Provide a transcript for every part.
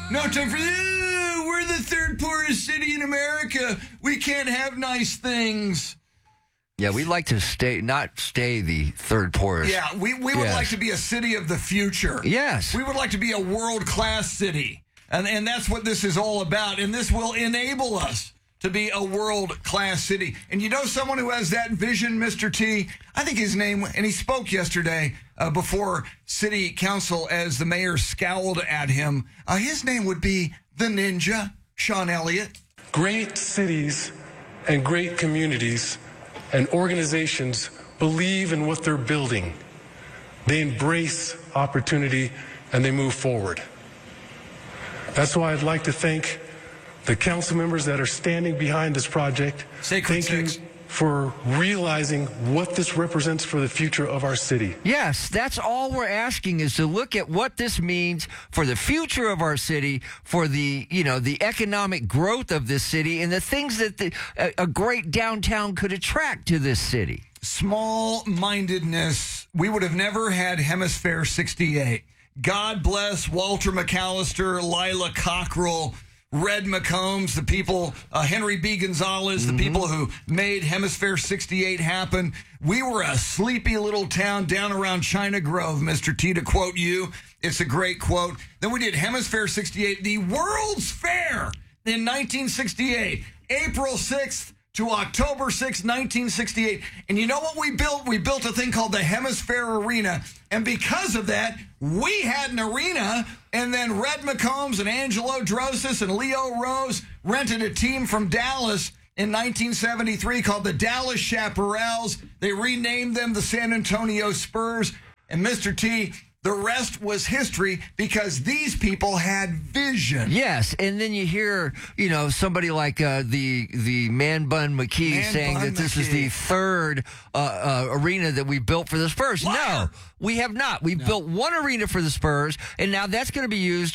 No time for that. We're the third poorest city in America. We can't have nice things. Yeah, we'd like to not stay the third poorest. Yeah, we would like to be a city of the future. Yes. We would like to be a world-class city. And that's what this is all about. And this will enable us to be a world-class city. And you know someone who has that vision, Mr. T? I think his name, and he spoke yesterday before city council as the mayor scowled at him. His name would be the Ninja, Sean Elliott. Great cities and great communities and organizations believe in what they're building. They embrace opportunity and they move forward. That's why I'd like to thank the council members that are standing behind this project. Sacred Thank you for realizing what this represents for the future of our city. Yes, that's all we're asking is to look at what this means for the future of our city, for the economic growth of this city, and the things that a great downtown could attract to this city. Small-mindedness. We would have never had Hemisphere 68. God bless Walter McAllister, Lila Cockrell, Red McCombs, the people, Henry B. Gonzalez, the people who made Hemisphere 68 happen. We were a sleepy little town down around China Grove, Mr. T, to quote you. It's a great quote. Then we did Hemisphere 68, the World's Fair in 1968, April 6th to October 6th, 1968. And you know what we built? We built a thing called the Hemisphere Arena. And because of that, we had an arena, and then Red McCombs and Angelo Drosis and Leo Rose rented a team from Dallas in 1973 called the Dallas Chaparrals. They renamed them the San Antonio Spurs. And Mr. T, the rest was history because these people had vision. Yes, and then you hear, somebody like the Man Bun McKee saying that this is the third arena that we built for the Spurs. Liar. No, we have not. We've built one arena for the Spurs, and now that's going to be used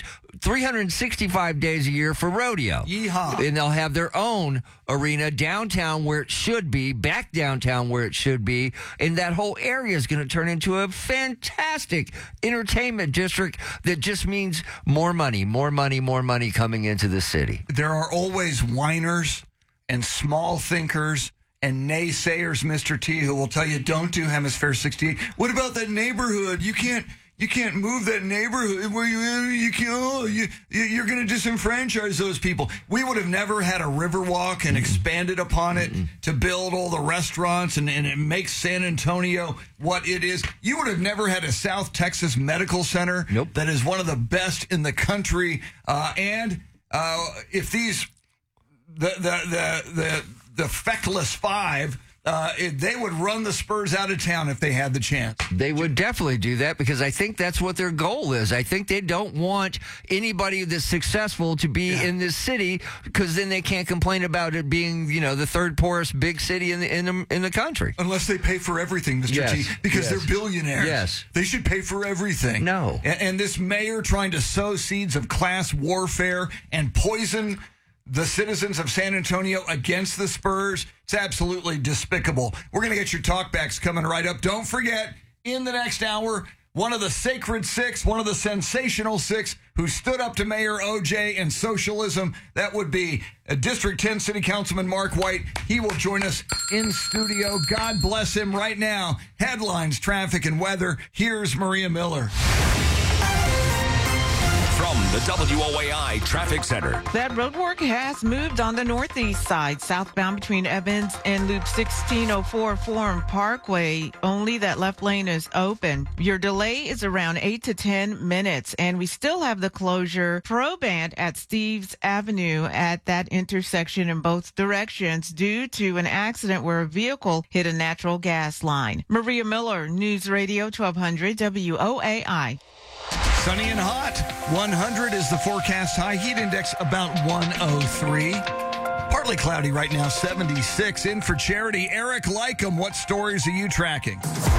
365 days a year for rodeo. Yeehaw. And they'll have their own arena downtown where it should be, back downtown where it should be, and that whole area is going to turn into a fantastic entertainment district that just means more money coming into the city. There are always whiners and small thinkers and naysayers, Mr. T, who will tell you, don't do Hemisphere 68. What about that neighborhood? You can't move that neighborhood where you're going to disenfranchise those people. We would have never had a Riverwalk and expanded upon it to build all the restaurants and it makes San Antonio what it is. You would have never had a South Texas Medical Center that is one of the best in the country. If these the feckless five. They would run the Spurs out of town if they had the chance. They would definitely do that because I think that's what their goal is. I think they don't want anybody that's successful to be in this city because then they can't complain about it being, the third poorest big city in the country. Unless they pay for everything, Mr. T, because they're billionaires. Yes. They should pay for everything. No. And this mayor trying to sow seeds of class warfare and poison the citizens of San Antonio against the Spurs, it's absolutely despicable. We're going to get your talkbacks coming right up. Don't forget, in the next hour, one of the sacred six, one of the sensational six who stood up to Mayor OJ and socialism. That would be District 10 City Councilman Mark White. He will join us in studio. God bless him right now. Headlines, traffic, and weather. Here's Maria Miller. From the WOAI Traffic Center. That roadwork has moved on the northeast side, southbound between Evans and Loop 1604 Forum Parkway. Only that left lane is open. Your delay is around 8 to 10 minutes, and we still have the closure proband at Steves Avenue at that intersection in both directions due to an accident where a vehicle hit a natural gas line. Maria Miller, News Radio 1200 WOAI. Sunny and hot. 100 is the forecast high. Heat index about 103. Partly cloudy right now, 76. In for Charity, Eric Lycum, what stories are you tracking?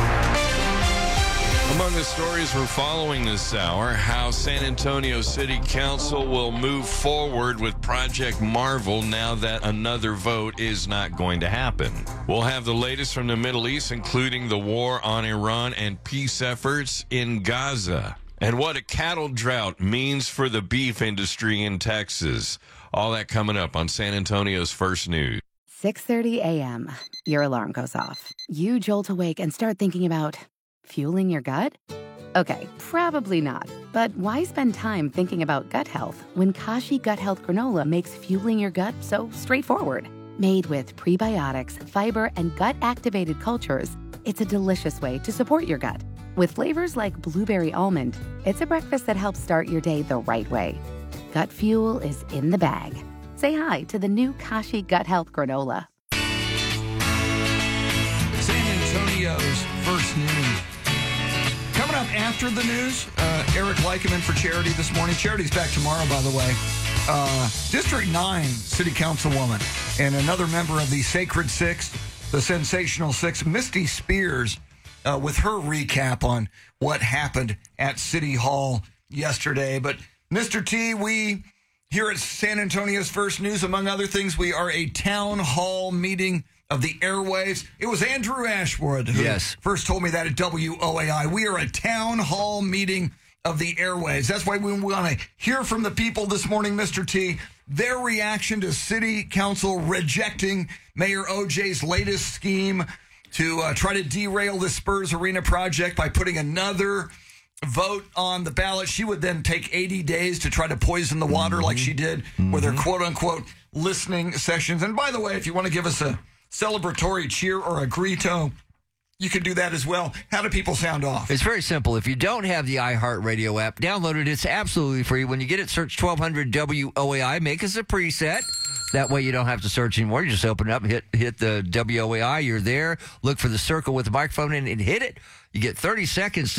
Among the stories we're following this hour, how San Antonio City Council will move forward with Project Marvel now that another vote is not going to happen. We'll have the latest from the Middle East, including the war on Iran and peace efforts in Gaza. And what a cattle drought means for the beef industry in Texas. All that coming up on San Antonio's First News. 6:30 a.m. Your alarm goes off. You jolt awake and start thinking about fueling your gut? Okay, probably not. But why spend time thinking about gut health when Kashi Gut Health Granola makes fueling your gut so straightforward? Made with prebiotics, fiber, and gut-activated cultures, it's a delicious way to support your gut. With flavors like blueberry almond, it's a breakfast that helps start your day the right way. Gut fuel is in the bag. Say hi to the new Kashi Gut Health Granola. San Antonio's First News. Coming up after the news, Eric Lykeman for Charity this morning. Charity's back tomorrow, by the way. District 9 City Councilwoman and another member of the Sacred Six, the Sensational Six, Misty Spears, with her recap on what happened at City Hall yesterday. But Mr. T, we here at San Antonio's First News, among other things, we are a town hall meeting of the airwaves. It was Andrew Ashwood who first told me that at WOAI. We are a town hall meeting of the airwaves. That's why we want to hear from the people this morning, Mr. T, their reaction to City Council rejecting Mayor OJ's latest scheme to try to derail the Spurs Arena project by putting another vote on the ballot. She would then take 80 days to try to poison the water like she did with her quote-unquote listening sessions. And by the way, if you want to give us a celebratory cheer or a grito, you can do that as well. How do people sound off? It's very simple. If you don't have the iHeartRadio app, download it. It's absolutely free. When you get it, search 1200 WOAI. Make us a preset. That way you don't have to search anymore. You just open it up, hit the WOAI. You're there. Look for the circle with the microphone and hit it. You get 30 seconds